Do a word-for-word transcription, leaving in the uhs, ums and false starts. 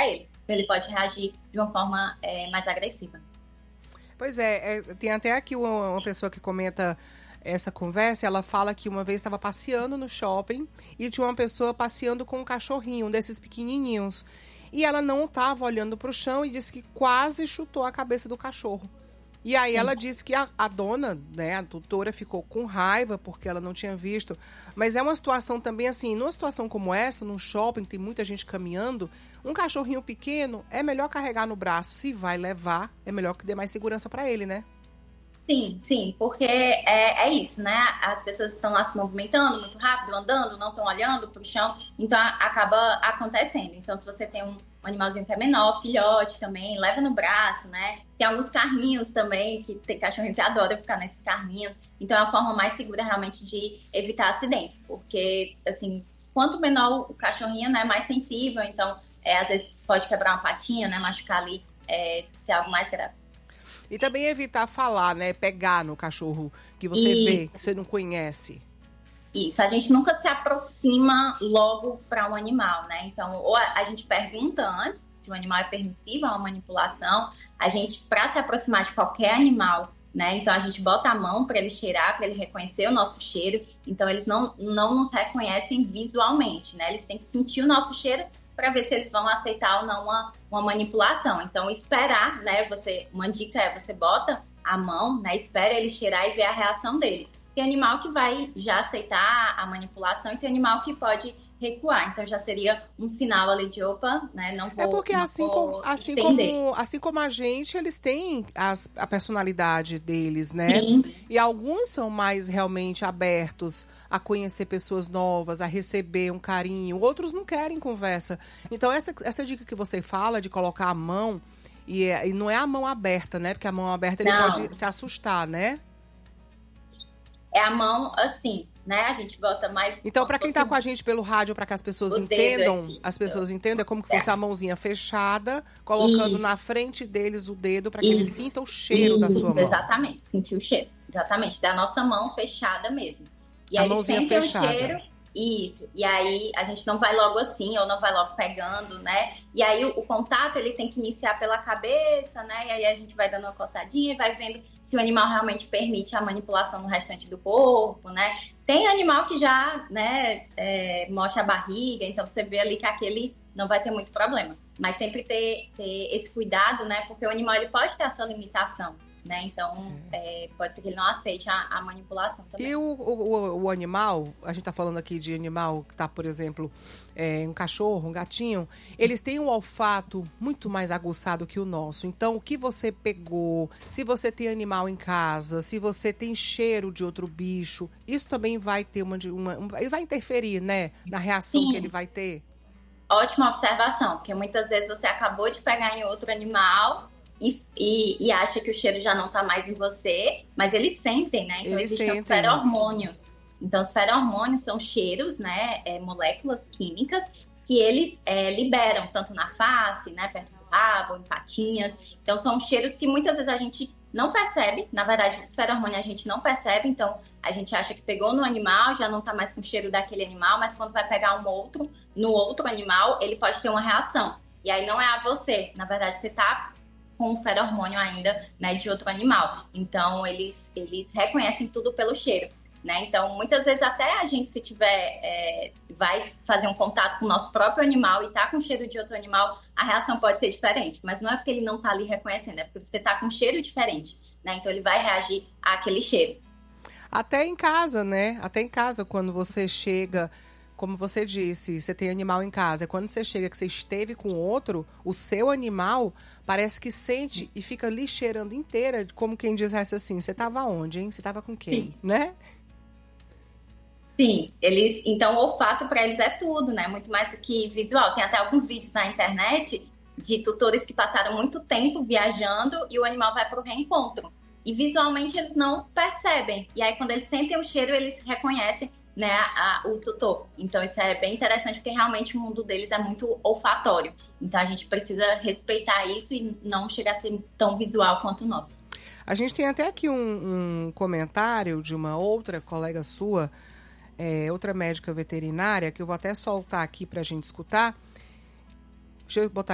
para ele. Então, ele pode reagir de uma forma é, mais agressiva. Pois é, é, tem até aqui uma, uma pessoa que comenta essa conversa. Ela fala que uma vez estava passeando no shopping e tinha uma pessoa passeando com um cachorrinho, um desses pequenininhos. E ela não estava olhando para o chão e disse que quase chutou a cabeça do cachorro. E aí ela disse que a, a dona, né, a tutora, ficou com raiva porque ela não tinha visto. Mas é uma situação também assim, numa situação como essa, num shopping, tem muita gente caminhando, um cachorrinho pequeno é melhor carregar no braço. Se vai levar, é melhor que dê mais segurança para ele, né? Sim, sim, porque é, é isso, né? As pessoas estão lá se movimentando muito rápido, andando, não estão olhando para o chão, então a, acaba acontecendo. Então, se você tem um animalzinho que é menor, filhote também, leva no braço, né? Tem alguns carrinhos também, que tem cachorrinho que adora ficar nesses carrinhos. Então, é a forma mais segura realmente de evitar acidentes, porque, assim, quanto menor o cachorrinho, né, mais sensível, então, é, às vezes pode quebrar uma patinha, né, machucar ali, é, ser algo mais grave. E também evitar falar, né? Pegar no cachorro que você Isso. vê, que você não conhece. Isso, a gente nunca se aproxima logo para um animal, né? Então, ou a, a gente pergunta antes se o animal é permissível a uma manipulação. A gente, para se aproximar de qualquer animal, né? Então, a gente bota a mão para ele cheirar, para ele reconhecer o nosso cheiro. Então, eles não, não nos reconhecem visualmente, né? Eles têm que sentir o nosso cheiro para ver se eles vão aceitar ou não uma, uma manipulação. Então, esperar, né? Você, uma dica é você bota a mão, né? Espera ele cheirar e ver a reação dele. Tem animal que vai já aceitar a manipulação e tem animal que pode recuar. Então, já seria um sinal ali de, opa, né? Não vou É porque não assim, vou como, assim, estender. como, assim como a gente, eles têm as, a personalidade deles, né? Sim. E alguns são mais realmente abertos a conhecer pessoas novas, a receber um carinho. Outros não querem conversa. Então, essa, essa dica que você fala de colocar a mão, e, é, e não é a mão aberta, né? Porque a mão aberta ele Não. pode se assustar, né? É a mão assim, né? A gente bota mais... Então, para quem tá com a gente pelo rádio, para que as pessoas o entendam, dedo aqui. as pessoas entendam, é como que fosse a mãozinha fechada, colocando Isso. na frente deles o dedo para que eles Isso. sintam o cheiro Isso, da sua mão. Exatamente, sentir o cheiro. Exatamente, da nossa mão fechada mesmo. E A aí mãozinha eles sentem fechada. o cheiro. Isso. E aí a gente não vai logo assim, ou não vai logo pegando, né? E aí o, o contato, ele tem que iniciar pela cabeça, né? E aí a gente vai dando uma coçadinha e vai vendo se o animal realmente permite a manipulação no restante do corpo, né? Tem animal que já, né, é, mostra a barriga, então você vê ali que aquele não vai ter muito problema. Mas sempre ter, ter esse cuidado, né? Porque o animal, ele pode ter a sua limitação, né? Então, é. É, pode ser que ele não aceite a, a manipulação também. E o, o, o animal, a gente tá falando aqui de animal que tá, por exemplo, é, um cachorro, um gatinho, eles têm um olfato muito mais aguçado que o nosso. Então, o que você pegou, se você tem animal em casa, se você tem cheiro de outro bicho, isso também vai ter uma... uma, uma vai interferir, né? Na reação Sim. que ele vai ter. Ótima observação, porque muitas vezes você acabou de pegar em outro animal... E, e, e acha que o cheiro já não tá mais em você, mas eles sentem, né? Então, eles existem sentem. os feromônios. Então, os feromônios são cheiros, né? É, moléculas químicas que eles é, liberam, tanto na face, né? Perto do rabo, em patinhas. Então, são cheiros que muitas vezes a gente não percebe. Na verdade, o feromônio a gente não percebe. Então, a gente acha que pegou no animal, já não tá mais com o cheiro daquele animal, mas quando vai pegar um outro, no outro animal, ele pode ter uma reação. E aí, não é a você. Na verdade, você tá com o feromônio ainda, né, de outro animal. Então, eles, eles reconhecem tudo pelo cheiro, né? Então, muitas vezes até a gente, se tiver, é, vai fazer um contato com o nosso próprio animal e tá com cheiro de outro animal, a reação pode ser diferente. Mas não é porque ele não tá ali reconhecendo, é porque você tá com cheiro diferente, né? Então, ele vai reagir àquele cheiro. Até em casa, né? Até em casa, quando você chega... Como você disse, você tem animal em casa. Quando você chega, que você esteve com outro, o seu animal parece que sente e fica ali cheirando inteira, como quem dissesse assim, você estava onde, hein? Você estava com quem, Sim. Né? Sim, eles, então o olfato para eles é tudo, né? Muito mais do que visual. Tem até alguns vídeos na internet de tutores que passaram muito tempo viajando e o animal vai para o reencontro. E visualmente eles não percebem. E aí quando eles sentem o cheiro, eles reconhecem, né, a, o tutor. Então isso é bem interessante porque realmente o mundo deles é muito olfatório. Então a gente precisa respeitar isso e não chegar a ser tão visual quanto o nosso. A gente tem até aqui um, um comentário de uma outra colega sua, é, outra médica veterinária, que eu vou até soltar aqui pra gente escutar. Deixa eu botar